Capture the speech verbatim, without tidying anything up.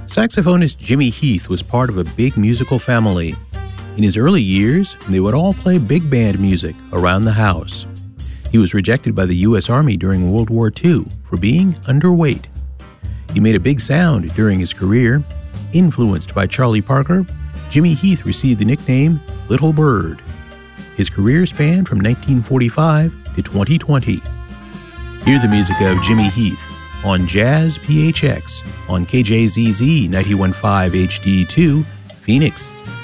Saxophonist Jimmy Heath was part of a big musical family. In his early years, they would all play big band music around the house. He was rejected by the U S Army during World War Two for being underweight. He made a big sound during his career. Influenced by Charlie Parker, Jimmy Heath received the nickname Little Bird. His career spanned from nineteen forty-five to twenty twenty. Hear the music of Jimmy Heath on Jazz P H X on K J Z Z ninety-one point five H D two, Phoenix.